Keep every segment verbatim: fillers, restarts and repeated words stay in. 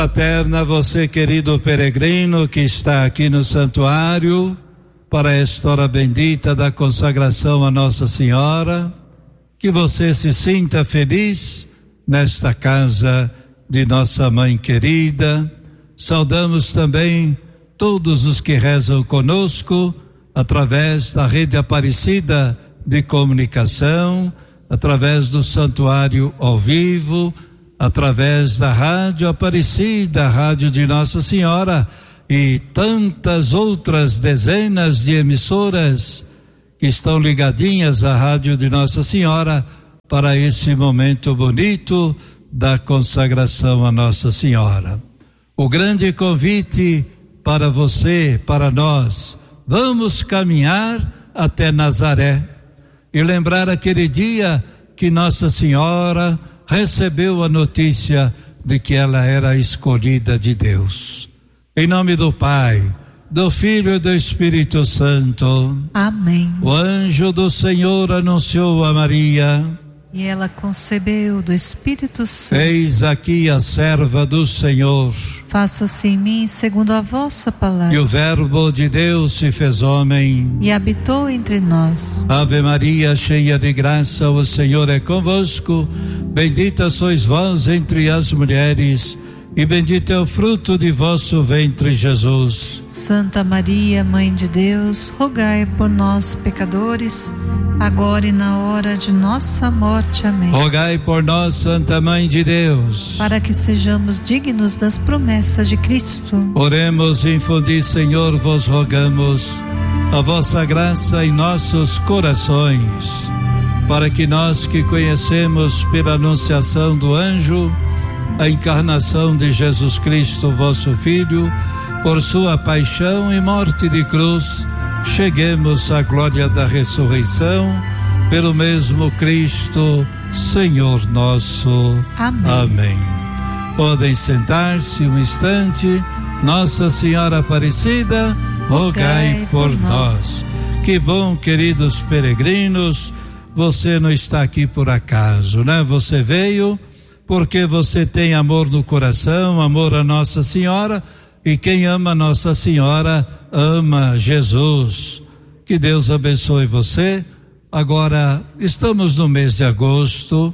Fraterna, você querido peregrino que está aqui no santuário para esta hora bendita da consagração a Nossa Senhora, que você se sinta feliz nesta casa de nossa mãe querida. Saudamos também todos os que rezam conosco através da rede Aparecida de comunicação, através do santuário ao vivo, através da Rádio Aparecida, Rádio de Nossa Senhora e tantas outras dezenas de emissoras que estão ligadinhas à Rádio de Nossa Senhora para esse momento bonito da consagração a Nossa Senhora. O grande convite para você, para nós, vamos caminhar até Nazaré e lembrar aquele dia que Nossa Senhora recebeu a notícia de que ela era escolhida de Deus. Em nome do Pai, do Filho e do Espírito Santo. Amém. O anjo do Senhor anunciou a Maria. E ela concebeu do Espírito Santo. Eis aqui a serva do Senhor. Faça-se em mim segundo a vossa palavra. E o Verbo de Deus se fez homem e habitou entre nós. Ave Maria, cheia de graça, o Senhor é convosco. Bendita sois vós entre as mulheres, e bendito é o fruto de vosso ventre, Jesus. Santa Maria, Mãe de Deus, rogai por nós, pecadores, agora e na hora de nossa morte. Amém. Rogai por nós, Santa Mãe de Deus, para que sejamos dignos das promessas de Cristo. Oremos, infundi, Senhor, vos rogamos a vossa graça em nossos corações, para que nós que conhecemos pela anunciação do anjo a encarnação de Jesus Cristo, vosso Filho, por sua paixão e morte de cruz, cheguemos à glória da ressurreição, pelo mesmo Cristo, Senhor nosso. Amém. Amém. Podem sentar-se um instante. Nossa Senhora Aparecida, rogai por, por nós. nós. Que bom, queridos peregrinos, você não está aqui por acaso, né? Você veio porque você tem amor no coração, amor a Nossa Senhora, e quem ama Nossa Senhora ama Jesus. Que Deus abençoe você. Agora estamos no mês de agosto,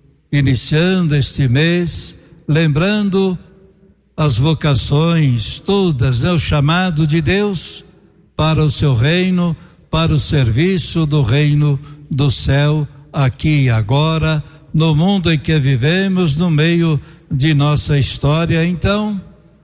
iniciando este mês, lembrando as vocações todas, né? O chamado de Deus para o seu reino, para o serviço do reino do céu, aqui e agora, no mundo em que vivemos, no meio de nossa história. Então,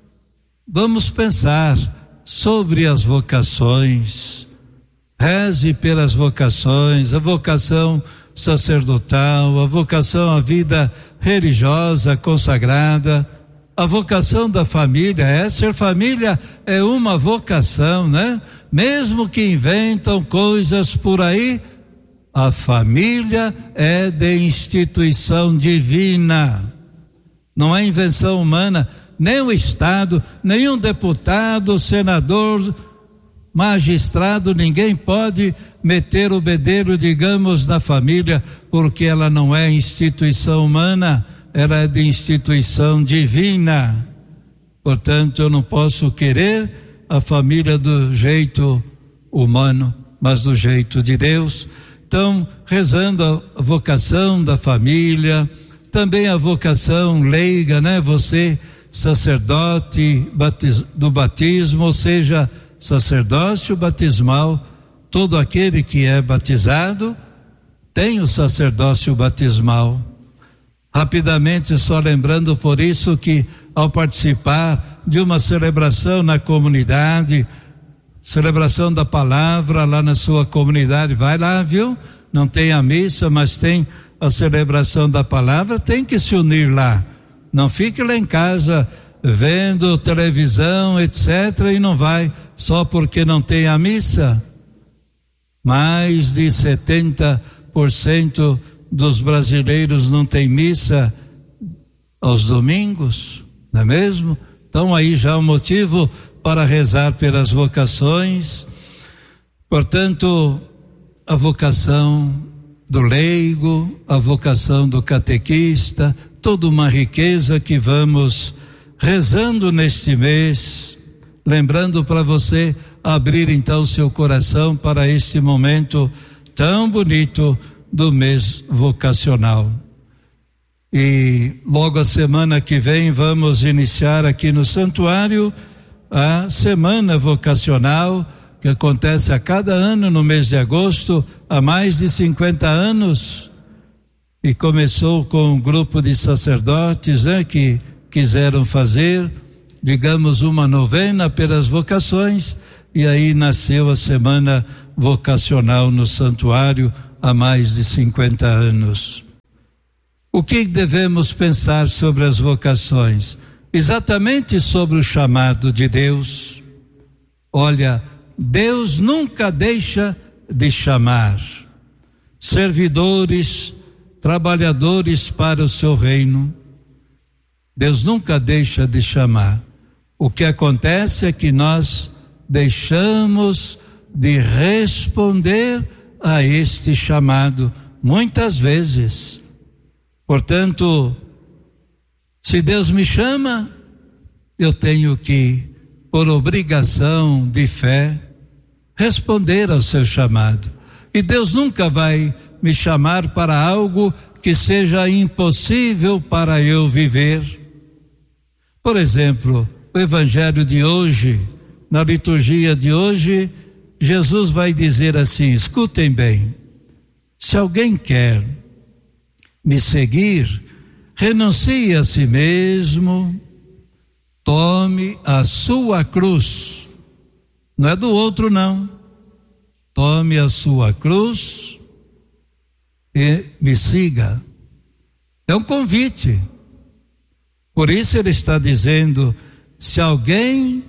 vamos pensar sobre as vocações. Reze pelas vocações, a vocação sacerdotal, a vocação à vida religiosa consagrada, a vocação da família. É, ser família é uma vocação, né? Mesmo que inventam coisas por aí, a família é de instituição divina, não é invenção humana. Nem o Estado, nenhum deputado, senador, magistrado, ninguém pode meter o bedelho, digamos, na família, porque ela não é instituição humana, ela é de instituição divina. Portanto, eu não posso querer a família do jeito humano, mas do jeito de Deus. Então, rezando a vocação da família, também a vocação leiga, né? Você, sacerdote batiz, do batismo, ou seja, sacerdócio batismal, todo aquele que é batizado tem o sacerdócio batismal. Rapidamente, só lembrando por isso que ao participar de uma celebração na comunidade, celebração da palavra lá na sua comunidade, vai lá, viu? Não tem a missa, mas tem a celebração da palavra, tem que se unir lá. Não fique lá em casa vendo televisão, etcétera, e não vai só porque não tem a missa. Mais de setenta por cento dos brasileiros não tem missa aos domingos, não é mesmo? Então aí já é um motivo para rezar pelas vocações. Portanto, a vocação do leigo, a vocação do catequista, toda uma riqueza que vamos rezando neste mês, lembrando para você abrir então seu coração para este momento tão bonito do mês vocacional. E logo a semana que vem vamos iniciar aqui no santuário a semana vocacional, que acontece a cada ano no mês de agosto, há mais de cinquenta anos, e começou com um grupo de sacerdotes, né, que quiseram fazer, digamos, uma novena pelas vocações, e aí nasceu a semana vocacional no santuário há mais de cinquenta anos. O que devemos pensar sobre as vocações? Exatamente sobre o chamado de Deus. Olha, Deus nunca deixa de chamar servidores, trabalhadores para o seu reino. Deus nunca deixa de chamar. O que acontece é que nós deixamos de responder a este chamado muitas vezes. Portanto, se Deus me chama, eu tenho que, por obrigação de fé, responder ao seu chamado. E Deus nunca vai me chamar para algo que seja impossível para eu viver. Por exemplo, o evangelho de hoje, na liturgia de hoje, Jesus vai dizer assim, escutem bem, se alguém quer me seguir, renuncie a si mesmo, tome a sua cruz, não é do outro não, tome a sua cruz e me siga. É um convite. Por isso ele está dizendo, se alguém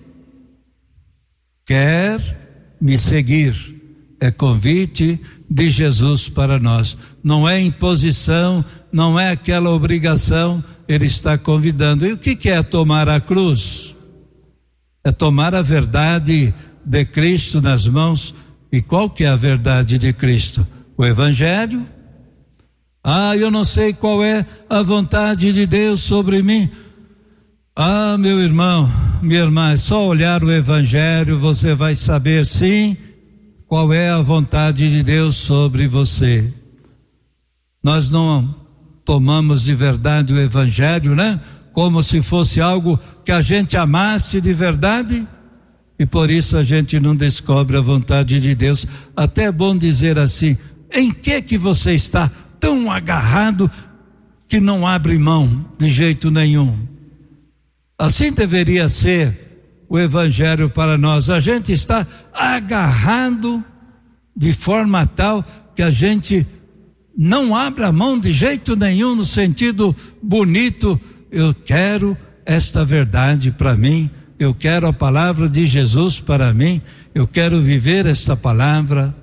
quer me seguir, é convite de Jesus para nós. Não é imposição, não é aquela obrigação, ele está convidando. E o que é tomar a cruz? É tomar a verdade de Cristo nas mãos. E qual que é a verdade de Cristo? O Evangelho. Ah, eu não sei qual é a vontade de Deus sobre mim. Ah, meu irmão, minha irmã, é só olhar o Evangelho, você vai saber sim qual é a vontade de Deus sobre você. Nós não tomamos de verdade o Evangelho, né? Como se fosse algo que a gente amasse de verdade, e por isso a gente não descobre a vontade de Deus. Até é bom dizer assim, em que que você está tão agarrado que não abre mão de jeito nenhum? Assim deveria ser o Evangelho para nós. A gente está agarrado de forma tal que a gente não abre a mão de jeito nenhum, no sentido bonito. Eu quero esta verdade para mim, eu quero a palavra de Jesus para mim, eu quero viver esta palavra.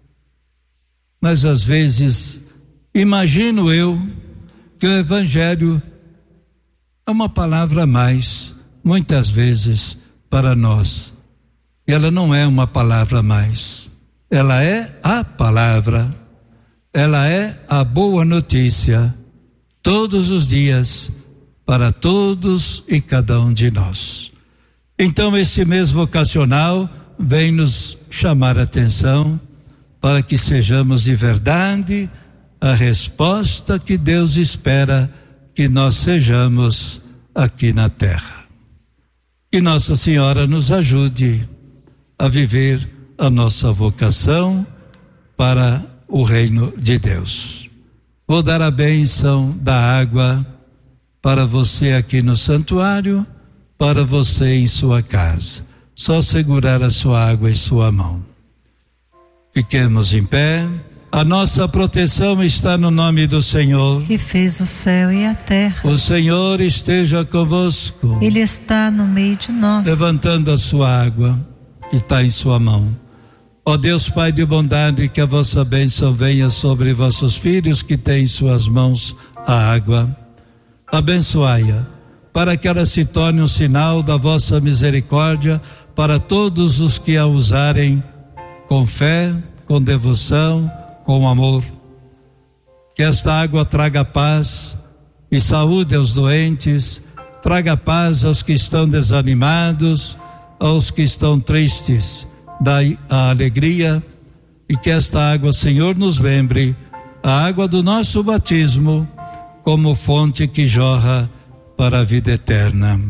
Mas às vezes imagino eu que o Evangelho é uma palavra a mais, muitas vezes, para nós. Ela não é uma palavra a mais, ela é a palavra, ela é a boa notícia, todos os dias, para todos e cada um de nós. Então esse mês vocacional vem nos chamar a atenção para que sejamos de verdade a resposta que Deus espera que nós sejamos aqui na terra. Que Nossa Senhora nos ajude a viver a nossa vocação para o reino de Deus. Vou dar a bênção da água para você aqui no santuário, para você em sua casa. Só segurar a sua água em sua mão. Fiquemos em pé. A nossa proteção está no nome do Senhor, que fez o céu e a terra. O Senhor esteja convosco. Ele está no meio de nós. Levantando a sua água que está em sua mão. Ó Deus Pai de bondade, que a vossa bênção venha sobre vossos filhos que têm em suas mãos a água. Abençoai-a, para que ela se torne um sinal da vossa misericórdia para todos os que a usarem com fé, com devoção, com amor. Que esta água traga paz e saúde aos doentes, traga paz aos que estão desanimados, aos que estão tristes, dai a alegria, e que esta água, Senhor, nos lembre a água do nosso batismo como fonte que jorra para a vida eterna.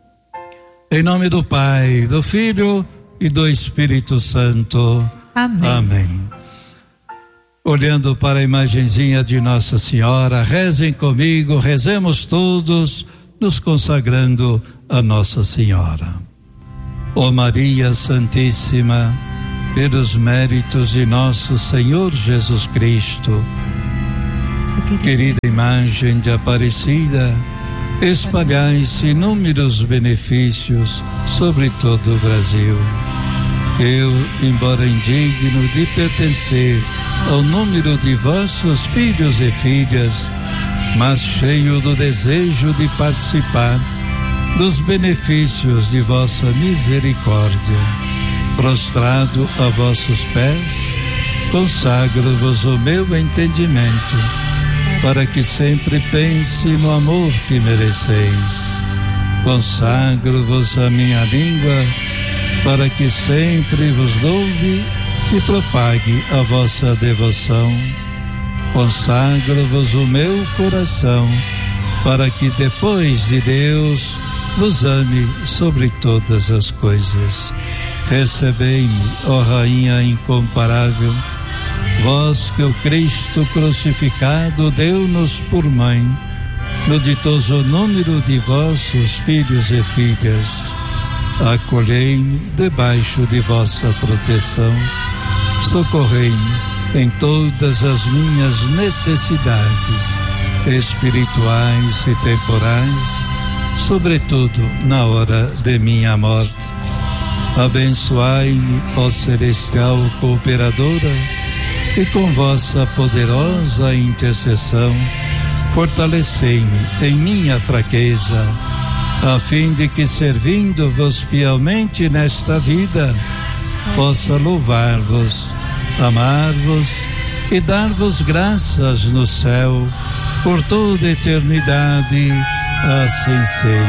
Em nome do Pai, do Filho e do Espírito Santo. Amém. Amém. Olhando para a imagenzinha de Nossa Senhora, rezem comigo, rezemos todos, nos consagrando a Nossa Senhora. Ó Maria Santíssima, pelos méritos de nosso Senhor Jesus Cristo, querida imagem de Aparecida, espalhai-se inúmeros benefícios sobre todo o Brasil. Eu, embora indigno de pertencer ao número de vossos filhos e filhas, mas cheio do desejo de participar dos benefícios de vossa misericórdia, prostrado a vossos pés, consagro-vos o meu entendimento, para que sempre pense no amor que mereceis. Consagro-vos a minha língua, para que sempre vos louve e propague a vossa devoção. Consagro-vos o meu coração, para que depois de Deus vos ame sobre todas as coisas. Recebei-me, ó Rainha incomparável, vós que o Cristo crucificado deu-nos por mãe, no ditoso número de vossos filhos e filhas. Acolhei-me debaixo de vossa proteção, socorrei-me em todas as minhas necessidades espirituais e temporais, sobretudo na hora de minha morte. Abençoai-me, ó celestial cooperadora, e com vossa poderosa intercessão fortalecei-me em minha fraqueza, a fim de que, servindo-vos fielmente nesta vida, possa louvar-vos, amar-vos e dar-vos graças no céu por toda a eternidade. Assim seja.